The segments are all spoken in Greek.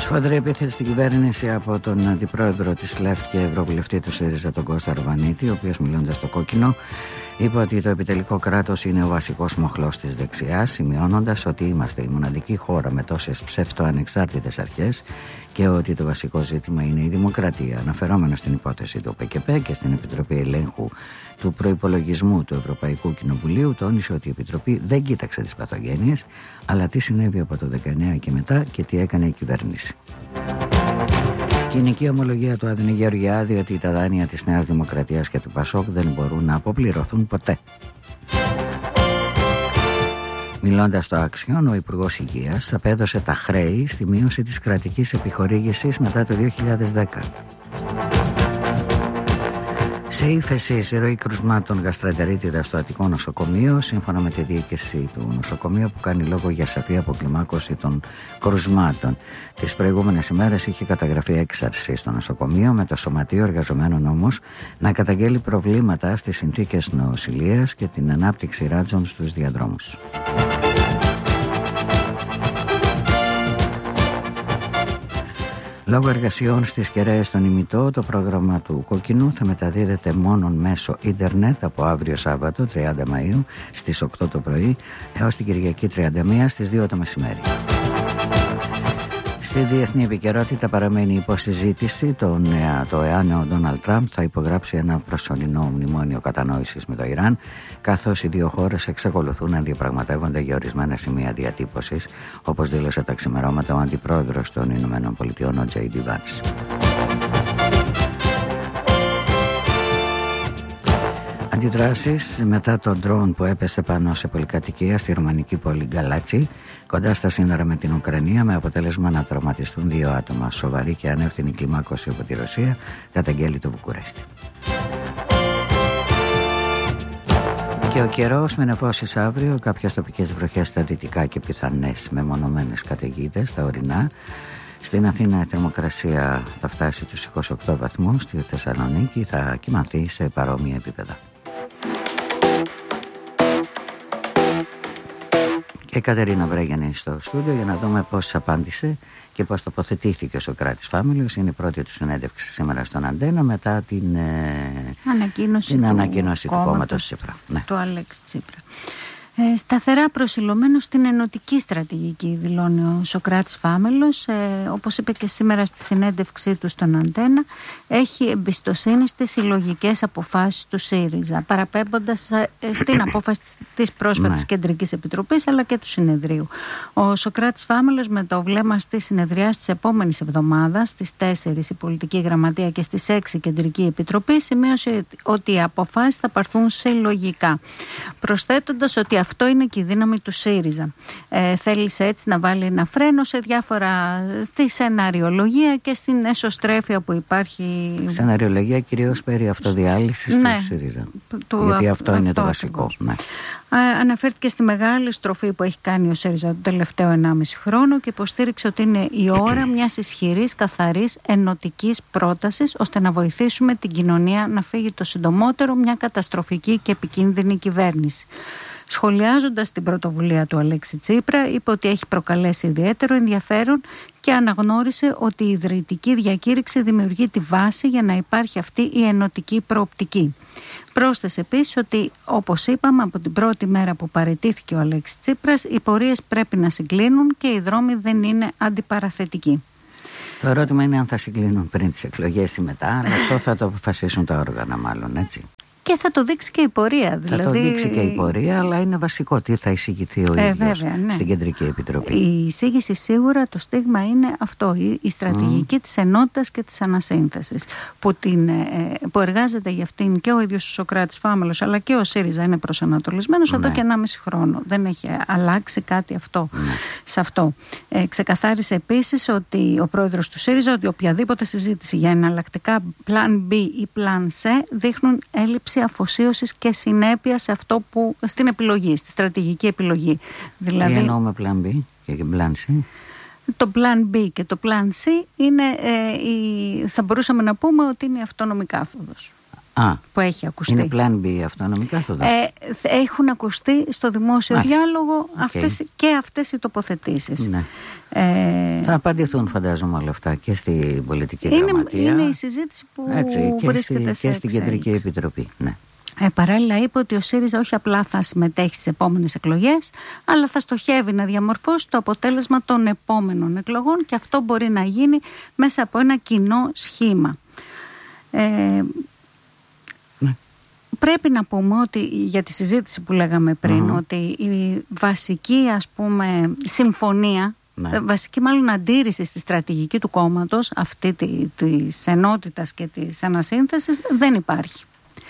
Σφοδρή επίθεση στην κυβέρνηση από τον αντιπρόεδρο της ΛΕΦ και ευρωβουλευτή του ΣΥΡΙΖΑ, τον Κώστα Αρβανίτη, ο οποίος, μιλώντας στο Κόκκινο, είπε ότι το επιτελικό κράτος είναι ο βασικός μοχλός της δεξιάς, σημειώνοντας ότι είμαστε η μοναδική χώρα με τόσες ψευτοανεξάρτητες αρχές και ότι το βασικό ζήτημα είναι η δημοκρατία. Αναφερόμενο στην υπόθεση του ΠΚΠ και στην Επιτροπή Ελέγχου του Προϋπολογισμού του Ευρωπαϊκού Κοινοβουλίου, τόνισε ότι η Επιτροπή δεν κοίταξε τις παθογένειες, αλλά τι συνέβη από το 19 και μετά και τι έκανε η κυβέρνηση. Κοινική ομολογία του Άδωνη Γεωργιάδη ότι τα δάνεια της Νέας Δημοκρατίας και του ΠΑΣΟΚ δεν μπορούν να αποπληρωθούν ποτέ. Μιλώντας στο Άξιον, ο Υπουργός Υγείας απέδωσε τα χρέη στη μείωση της κρατικής επιχορήγησης μετά το 2010. Σε ύφεση εισρωή κρουσμάτων γαστρεντερίτιδα στο Αττικό νοσοκομείο, σύμφωνα με τη διοίκηση του νοσοκομείου, που κάνει λόγο για σαφή αποκλιμάκωση των κρουσμάτων. Τις προηγούμενες ημέρες είχε καταγραφεί έξαρση στο νοσοκομείο, με το Σωματείο Εργαζομένων όμως να καταγγέλει προβλήματα στις συνθήκες νοσηλείας και την ανάπτυξη ράτζων στους διαδρόμους. Λόγω εργασιών στις κεραίες στον ημιτό, το πρόγραμμα του Κόκκινου θα μεταδίδεται μόνον μέσω ίντερνετ από αύριο Σάββατο 30 Μαΐου στις 8 το πρωί έως την Κυριακή 31 στις 2 το μεσημέρι. Στη διεθνή επικαιρότητα παραμένει υποσυζήτηση το εάν ο Ντόναλντ Τραμπ θα υπογράψει ένα προσωρινό μνημόνιο κατανόησης με το Ιράν, καθώς οι δύο χώρες εξακολουθούν να διαπραγματεύονται για ορισμένα σημεία διατύπωσης, όπως δήλωσε τα ξημερώματα ο αντιπρόεδρος των Ηνωμένων Πολιτειών, ο J.D. Vance. Αντιδράσεις μετά τον ντρόουν που έπεσε πάνω σε πολυκατοικία στη ρωμανική πόλη Γκαλάτσι, κοντά στα σύνορα με την Ουκρανία, με αποτέλεσμα να τραυματιστούν 2 άτομα. Σοβαρή και ανεύθυνη κλιμάκωση από τη Ρωσία, καταγγέλει το Βουκουρέστι. Και ο καιρός με νεφώσεις αύριο, κάποιες τοπικές βροχές στα δυτικά και πιθανές μεμονωμένες καταιγίδες στα ορεινά. Στην Αθήνα η θερμοκρασία θα φτάσει τους 28 βαθμούς, στη Θεσσαλονίκη θα κυμανθεί σε παρόμοια επίπεδα. Και η Κατερίνα Βρέγενη στο στούντιο για να δούμε πώς απάντησε και πώς τοποθετήθηκε ο Σωκράτης Φάμιλος. Είναι η πρώτη του συνέντευξη σήμερα στον Αντένα μετά την ανακοίνωση του κόμματος Τσίπρα. Ναι. Του Αλέξη Τσίπρα. Σταθερά προσιλωμένο στην ενωτική στρατηγική, δηλώνει ο Σωκράτης Φάμελος. Όπως είπε και σήμερα στη συνέντευξή του στον Αντένα, έχει εμπιστοσύνη στις συλλογικές αποφάσεις του ΣΥΡΙΖΑ, παραπέμποντας στην απόφαση της πρόσφατης Κεντρικής Επιτροπής αλλά και του Συνεδρίου. Ο Σωκράτης Φάμελος, με το βλέμμα στη συνεδριά της επόμενης εβδομάδας, στις 4 η Πολιτική Γραμματεία και στις 6 η Κεντρική Επιτροπή, σημείωσε ότι οι αποφάσεις θα πάρθουν συλλογικά, προσθέτοντας ότι αυτό είναι και η δύναμη του ΣΥΡΙΖΑ. Θέλησε έτσι να βάλει ένα φρένο σε διάφορα, στη σεναριολογία και στην εσωστρέφεια που υπάρχει. Σεναριολογία κυρίως περί αυτοδιάλυσης του ΣΥΡΙΖΑ. Γιατί αυτό είναι το βασικό. Ναι. Αναφέρθηκε στη μεγάλη στροφή που έχει κάνει ο ΣΥΡΙΖΑ τον τελευταίο 1,5 χρόνο και υποστήριξε ότι είναι η ώρα μιας ισχυρής, καθαρής, ενωτικής πρότασης ώστε να βοηθήσουμε την κοινωνία να φύγει το συντομότερο μια καταστροφική και επικίνδυνη κυβέρνηση. Σχολιάζοντας την πρωτοβουλία του Αλέξη Τσίπρα, είπε ότι έχει προκαλέσει ιδιαίτερο ενδιαφέρον και αναγνώρισε ότι η ιδρυτική διακήρυξη δημιουργεί τη βάση για να υπάρχει αυτή η ενωτική προοπτική. Πρόσθεσε επίσης ότι, όπως είπαμε, από την πρώτη μέρα που παραιτήθηκε ο Αλέξης Τσίπρας, οι πορείες πρέπει να συγκλίνουν και οι δρόμοι δεν είναι αντιπαραθετικοί. Το ερώτημα είναι αν θα συγκλίνουν πριν τις εκλογές ή μετά, αλλά αυτό θα το αποφασίσουν τα όργανα μάλλον, έτσι. Και θα το δείξει και η πορεία. Δηλαδή... Θα το δείξει και η πορεία, αλλά είναι βασικό τι θα εισηγηθεί ο ίδιος στην Κεντρική Επιτροπή. Η εισήγηση σίγουρα, το στίγμα είναι αυτό, η στρατηγική της ενότητας και της ανασύνθεσης που εργάζεται για αυτήν και ο ίδιος ο Σωκράτης Φάμελος αλλά και ο ΣΥΡΙΖΑ είναι προσανατολισμένος εδώ και 1,5 χρόνο. Δεν έχει αλλάξει κάτι σε αυτό. Ξεκαθάρισε επίσης ότι ο πρόεδρος του ΣΥΡΙΖΑ ότι οποιαδήποτε συζήτηση για εναλλακτικά πλάν B ή πλάν C δείχνουν έλλειψη αφοσίωσης και συνέπεια σε αυτό που, στην επιλογή, στη στρατηγική επιλογή. Δηλαδή, τι εννοούμε πλάν B και πλάν C? Το plan B και το plan C είναι, θα μπορούσαμε να πούμε ότι είναι η αυτόνομη κάθοδος. που έχει ακουστεί. Είναι plan B αυτό, νομικά θα έχουν ακουστεί στο δημόσιο διάλογο αυτές οι τοποθετήσεις. Ναι. Θα απαντηθούν, φαντάζομαι, όλα αυτά και στην πολιτική γραμματεία. Είναι η συζήτηση που βρίσκεται και στην Κεντρική Επιτροπή. Ναι. Παράλληλα είπε ότι ο ΣΥΡΙΖΑ όχι απλά θα συμμετέχει στις επόμενες εκλογές, αλλά θα στοχεύει να διαμορφώσει το αποτέλεσμα των επόμενων εκλογών, και αυτό μπορεί να γίνει μέσα από ένα κοινό σχήμα. Πρέπει να πούμε ότι για τη συζήτηση που λέγαμε πριν, ότι η βασική, ας πούμε, συμφωνία, βασική μάλλον αντίρρηση στη στρατηγική του κόμματος, αυτή της ενότητας και της ανασύνθεσης, δεν υπάρχει.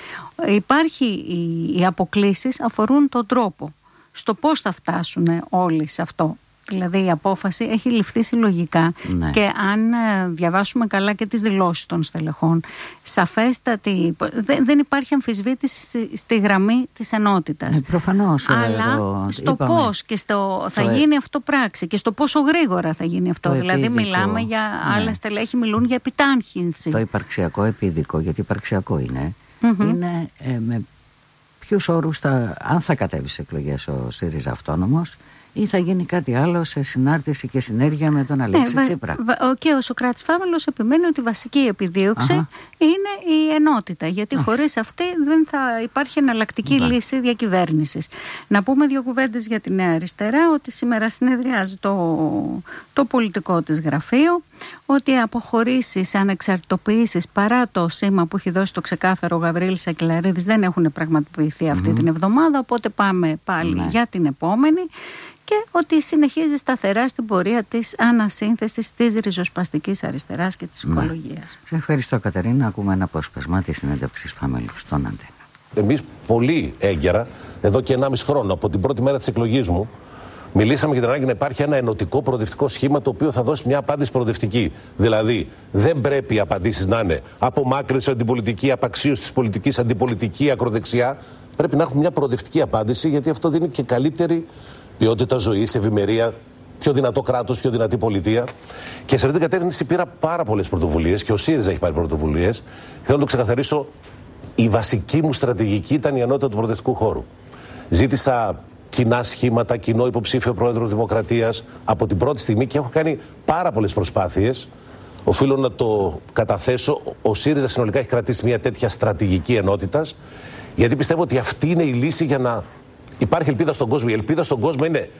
Οι αποκλίσεις αφορούν τον τρόπο, στο πώς θα φτάσουν όλοι σε αυτό. Δηλαδή η απόφαση έχει ληφθεί συλλογικά, και αν διαβάσουμε καλά και τις δηλώσεις των στελεχών, σαφέστατη, δεν υπάρχει αμφισβήτηση στη γραμμή της ενότητας. Προφανώς. Αλλά στο πώς και θα γίνει αυτό πράξη, και στο πόσο γρήγορα θα γίνει αυτό. Δηλαδή μιλάμε για άλλα στελέχη, μιλούν για επιτάχυνση. Το υπαρξιακό επίδικο, γιατί υπαρξιακό είναι, είναι με ποιους όρους αν θα κατέβει σε εκλογές ο ΣΥΡΙΖΑ αυτόνομος, ή θα γίνει κάτι άλλο σε συνάρτηση και συνέργεια με τον Αλέξη Τσίπρα. Και ο Σωκράτης Φάμελος επιμένει ότι η βασική επιδίωξη είναι η ενότητα, γιατί χωρίς αυτή δεν θα υπάρχει εναλλακτική λύση διακυβέρνησης. Να πούμε δύο κουβέντες για τη Νέα Αριστερά, ότι σήμερα συνεδριάζει το πολιτικό της γραφείο, ότι οι αποχωρήσεις, ανεξαρτητοποιήσεις, παρά το σήμα που έχει δώσει το ξεκάθαρο ο Γαβρίλης Σακελαρίδης, δεν έχουν πραγματοποιηθεί αυτή την εβδομάδα, οπότε πάμε πάλι για την επόμενη, και ότι συνεχίζει σταθερά στην πορεία της ανασύνθεσης της ριζοσπαστικής αριστεράς και της οικολογίας. Σε ευχαριστώ, Κατερίνα. Ακούμε ένα απόσπασμα της συνέντευξης Φαμέλου στον Αντένα. Εμείς πολύ έγκαιρα, εδώ και 1,5 χρόνο, από την πρώτη μέρα της εκλογής μου, μιλήσαμε για την ανάγκη να υπάρχει ένα ενωτικό προοδευτικό σχήμα, το οποίο θα δώσει μια απάντηση προοδευτική. Δηλαδή, δεν πρέπει οι απαντήσεις να είναι απομάκρυνση αντιπολιτική, απαξίωση της πολιτικής, αντιπολιτική, ακροδεξιά. Πρέπει να έχουμε μια προοδευτική απάντηση, γιατί αυτό δίνει και καλύτερη ποιότητα ζωής, ευημερία, πιο δυνατό κράτος, πιο δυνατή πολιτεία. Και σε αυτή την κατεύθυνση πήρα πάρα πολλές πρωτοβουλίες, και ο ΣΥΡΙΖΑ έχει πάρει πρωτοβουλίες. Θέλω να το ξεκαθαρίσω. Η βασική μου στρατηγική ήταν η ενότητα του προοδευτικού χώρου. Ζήτησα κοινά σχήματα, κοινό υποψήφιο πρόεδρο Δημοκρατίας από την πρώτη στιγμή, και έχω κάνει πάρα πολλές προσπάθειες. Οφείλω να το καταθέσω. Ο ΣΥΡΙΖΑ συνολικά έχει κρατήσει μια τέτοια στρατηγική ενότητας, γιατί πιστεύω ότι αυτή είναι η λύση για να υπάρχει ελπίδα στον κόσμο. Η ελπίδα στον κόσμο είναι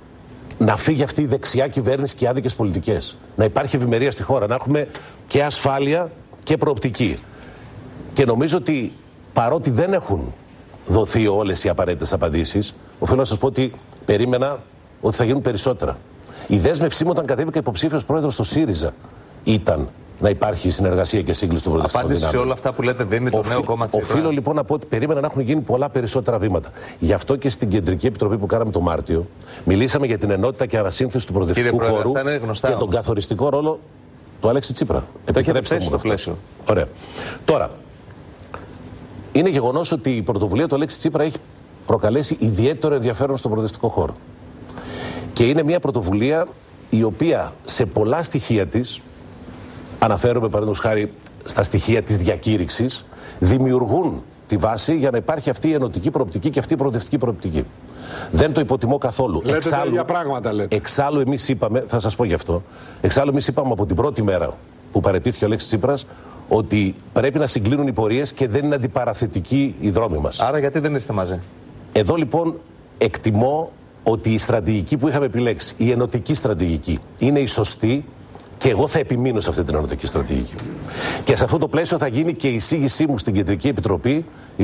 να φύγει αυτή η δεξιά κυβέρνηση και οι άδικες πολιτικές. Να υπάρχει ευημερία στη χώρα, να έχουμε και ασφάλεια και προοπτική. Και νομίζω ότι παρότι δεν έχουν δοθεί όλες οι απαραίτητες απαντήσεις, οφείλω να σας πω ότι περίμενα ότι θα γίνουν περισσότερα. Η δέσμευσή μου όταν κατέβηκα υποψήφιος πρόεδρος στο ΣΥΡΙΖΑ ήταν να υπάρχει συνεργασία και σύγκληση των προοδευτικών δυνάμεων. Απάντηση σε όλα αυτά που λέτε δεν είναι το νέο κόμμα Τσίπρα. Οφείλω λοιπόν να πω ότι περίμενα να έχουν γίνει πολλά περισσότερα βήματα. Γι' αυτό και στην Κεντρική Επιτροπή που κάναμε το Μάρτιο, μιλήσαμε για την ενότητα και ανασύνθεση του προοδευτικού χώρου και τον καθοριστικό ρόλο του Αλέξη Τσίπρα. Επιτρέψτε μου το πλαίσιο. Ωραία. Τώρα, είναι γεγονός ότι η πρωτοβουλία του Αλέξη Τσίπρα έχει προκαλέσει ιδιαίτερο ενδιαφέρον στον προοδευτικό χώρο. Και είναι μια πρωτοβουλία η οποία σε πολλά στοιχεία της, αναφέρομαι παραδείγματος χάρη στα στοιχεία της διακήρυξης, δημιουργούν τη βάση για να υπάρχει αυτή η ενωτική προοπτική και αυτή η προοδευτική προοπτική. Δεν το υποτιμώ καθόλου. Λέτε τέτοια πράγματα, λέτε. Εξάλλου εμείς είπαμε, θα σας πω γι' αυτό, εξάλλου εμείς είπαμε από την πρώτη μέρα που παραιτήθηκε ο Αλέξης Τσίπρας, ότι πρέπει να συγκλίνουν οι πορείες και δεν είναι αντιπαραθετικοί οι δρόμοι μας. Άρα γιατί δεν είστε μαζί? Εδώ λοιπόν εκτιμώ ότι η στρατηγική που είχαμε επιλέξει, η ενωτική στρατηγική, είναι η σωστή, και εγώ θα επιμείνω σε αυτή την ενωτική στρατηγική. Και σε αυτό το πλαίσιο θα γίνει και η εισήγησή μου στην Κεντρική Επιτροπή,